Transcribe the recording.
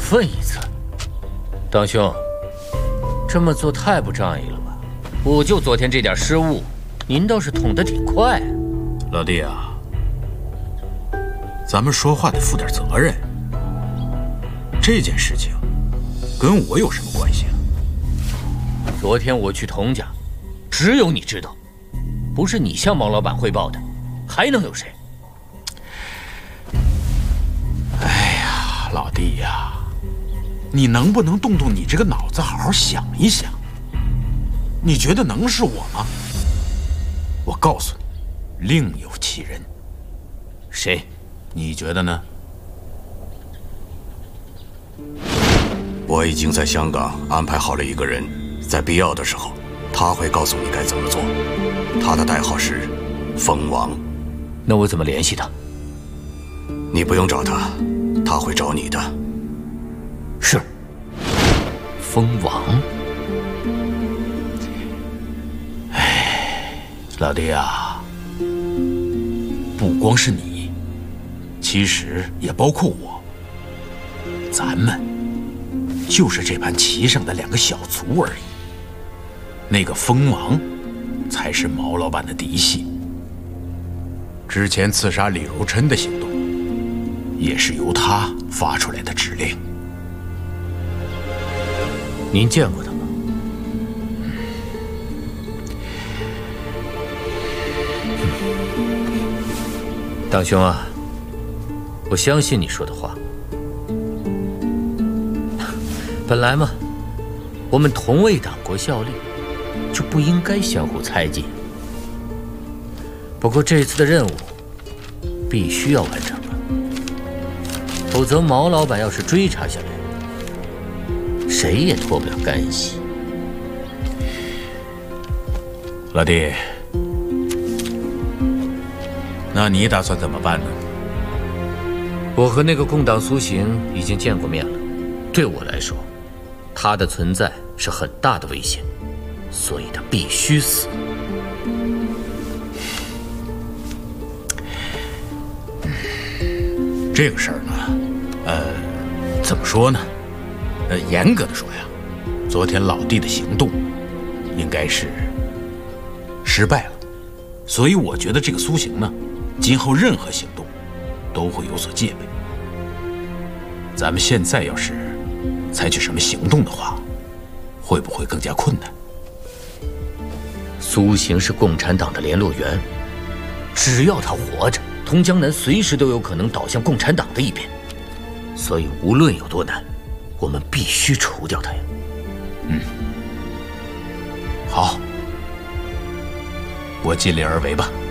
分一次。党兄，这么做太不仗义了吧？我就昨天这点失误，您倒是捅得挺快。 老弟啊，咱们说话得负点责任。这件事情跟我有什么关系啊？ 昨天我去佟家，只有你知道，不是你向毛老板汇报的，还能有谁？ 哎呀，老弟呀，你能不能动动你这个脑子，好好想一想？你觉得能是我吗？我告诉你，另有其人。 谁？ 你觉得呢？ 我已经在香港安排好了一个人，在必要的时候，他会告诉你该怎么做。他的代号是蜂王。 那我怎么联系他？ 你不用找他，他会找你的。 是。蜂王。 老弟啊，不光是你，其实也包括我，咱们就是这盘棋上的2个小卒而已。那个蜂王才是毛老板的嫡系。之前刺杀李如琛的行动，也是由他发出来的指令。 您见过他吗？党兄啊，我相信你说的话。本来嘛，我们同为党国效力，就不应该相互猜忌。不过这次的任务必须要完成了，否则毛老板要是追查下来，谁也脱不了干系。 老弟，那你打算怎么办呢？ 我和那个共党苏醒已经见过面了，对我来说，他的存在是很大的危险，所以他必须死。 这个事儿呢，怎么说呢？严格的说呀，昨天老弟的行动应该是失败了，所以我觉得这个苏醒呢，今后任何行动都会有所戒备。咱们现在要是采取什么行动的话，会不会更加困难？ 苏醒是共产党的联络员，只要他活着，同江南随时都有可能倒向共产党的一边，所以无论有多难，我们必须除掉他呀。 好，我尽力而为吧。